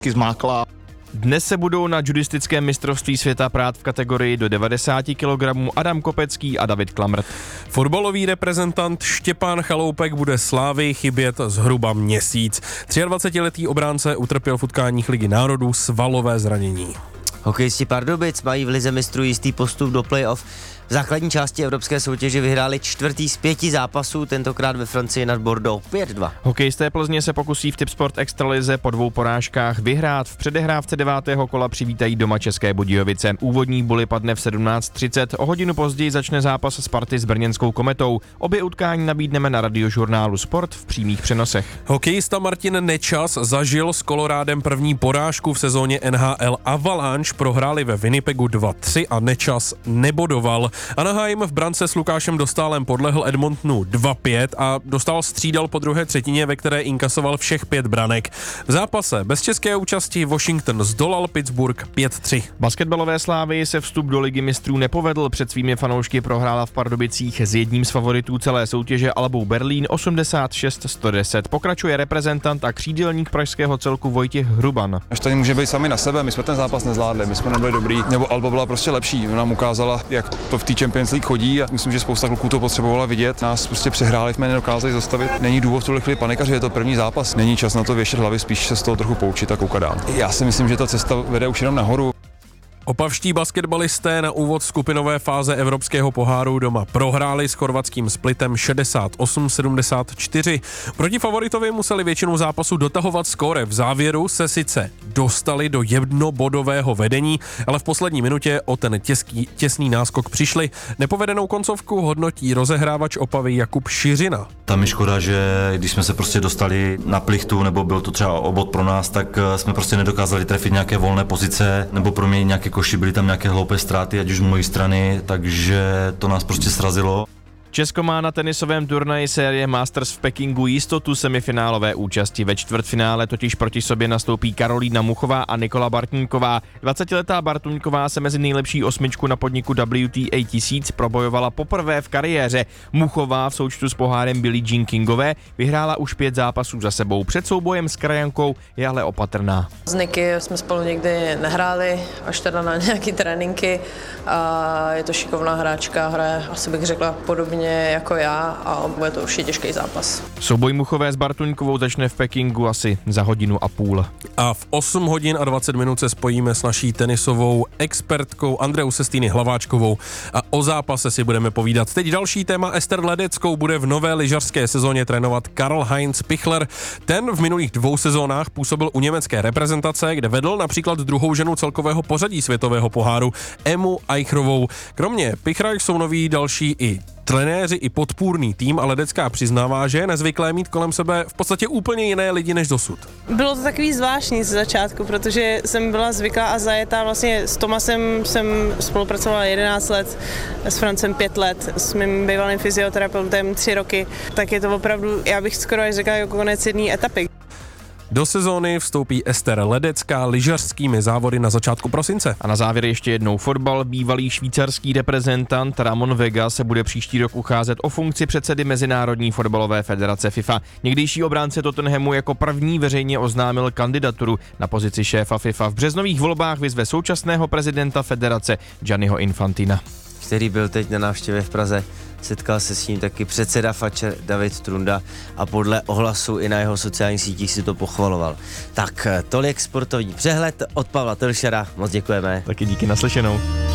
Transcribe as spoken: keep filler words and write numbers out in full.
zmákla. Dnes se budou na judistickém mistrovství světa prát v kategorii do devadesát kilogramů Adam Kopecký a David Klamrt. Fotbalový reprezentant Štěpán Chaloupek bude Slávii chybět zhruba měsíc. třiadvacetiletý obránce utrpěl v utkáních Ligy národů svalové zranění. Hokejisti Pardubic mají v lize mistrů jistý postup do play-off. V základní části evropské soutěže vyhráli čtvrtý z pěti zápasů, tentokrát ve Francii nad Bordeaux pět dva. Hokejisté Plzně se pokusí v Tipsport Extralize po dvou porážkách vyhrát. V předehrávce devátého kola přivítají doma České Budějovice. Úvodní buly padne v sedmnáct třicet, o hodinu později začne zápas Sparty s brněnskou Kometou. Obě utkání nabídneme na radiožurnálu Sport v přímých přenosech. Hokejista Martin Nečas zažil s Kolorádem první porážku v sezóně N H L. Avalanche prohráli ve Winnipegu dva tři a Nečas nebodoval. Anaheim v brance s Lukášem Dostálem podlehl Edmontonu dva pět a Dostál střídal po druhé třetině, ve které inkasoval všech pět branek. V zápase bez české účasti Washington zdolal Pittsburgh pět tři. Basketbalové Slávii se vstup do Ligy mistrů nepovedl, před svými fanoušky prohrála v Pardubicích s jedním z favoritů celé soutěže Albou Berlín osmdesát šest sto deset. Pokračuje reprezentant a křídelník pražského celku Vojtěch Hruban. Až tady může být sami na sebe, my jsme ten zápas nezvládli, my jsme nebyli dobrý, nebo Alba byla prostě lepší, ona nám ukázala, jak to v té Champions League chodí a myslím, že spousta kluků to potřebovala vidět. Nás prostě přehráli, jsme nedokázali zastavit. Není důvod v tuhle chvíli panikaři, je to první zápas. Není čas na to věšet hlavy, spíš se z toho trochu poučit a koukat dál. Já si myslím, že ta cesta vede už jenom nahoru. Opavští basketbalisté na úvod skupinové fáze Evropského poháru doma prohráli s chorvatským Splitem šedesát osm sedmdesát čtyři. Proti favoritovi museli většinu zápasu dotahovat skóre. V závěru se sice dostali do jednobodového vedení, ale v poslední minutě o ten těský, těsný náskok přišli. Nepovedenou koncovku hodnotí rozehrávač Opavy Jakub Šiřina. Tam je škoda, že když jsme se prostě dostali na plichtu, nebo byl to třeba obod pro nás, tak jsme prostě nedokázali trefit nějaké volné pozice, nebo pro mě nějaké koši, byly tam nějaké hloupé ztráty, ať už z mojí strany, takže to nás prostě srazilo. Česko má na tenisovém turnaji série Masters v Pekingu jistotu semifinálové účasti. Ve čtvrtfinále totiž proti sobě nastoupí Karolína Muchová a Nikola Bartníková. dvacetiletá Bartůňková se mezi nejlepší osmičku na podniku W T A tisíc probojovala poprvé v kariéře. Muchová v součtu s pohárem Billie Jean Kingové vyhrála už pět zápasů za sebou. Před soubojem s krajankou je ale opatrná. S Niky jsme spolu nikdy nehráli, až teda na nějaký tréninky. A je to šikovná hráčka, hraje, asi bych řekla, podobně jako já a bude to určitě těžký zápas. Souboj Muchové s Bartuňkovou začne v Pekingu asi za hodinu a půl. A v osm hodin a dvacet minut se spojíme s naší tenisovou expertkou Andreou Sestýny Hlaváčkovou a o zápase si budeme povídat. Teď další téma. Ester Ledeckou bude v nové lyžařské sezóně trénovat Karl-Heinz Pichler. Ten v minulých dvou sezónách působil u německé reprezentace, kde vedl například druhou ženu celkového pořadí světového poháru Emu Eichrovou. Kromě Pichra jsou noví další i trenéři i podpůrný tým, ale Ledecká přiznává, že je nezvyklé mít kolem sebe v podstatě úplně jiné lidi než dosud. Bylo to takový zvláštní ze začátku, protože jsem byla zvyklá a zajetá. Vlastně s Tomasem jsem spolupracovala jedenáct let, s Francem pět let, s mým bývalým fyzioterapeutem tři roky. Tak je to opravdu, já bych skoro až řekla, jako konec jedné etapy. Do sezóny vstoupí Ester Ledecká lyžařskými závody na začátku prosince. A na závěr ještě jednou fotbal. Bývalý švýcarský reprezentant Ramon Vega se bude příští rok ucházet o funkci předsedy Mezinárodní fotbalové federace FIFA. Někdejší obránce Tottenhamu jako první veřejně oznámil kandidaturu na pozici šéfa FIFA. V březnových volbách vyzve současného prezidenta federace Gianniho Infantina, který byl teď na návštěvě v Praze. Setkal se s ním taky předseda Fatscher David Trunda a podle ohlasu i na jeho sociálních sítích si to pochvaloval. Tak tolik sportovní přehled od Pavla Telšera, moc děkujeme. Taky díky, naslyšenou.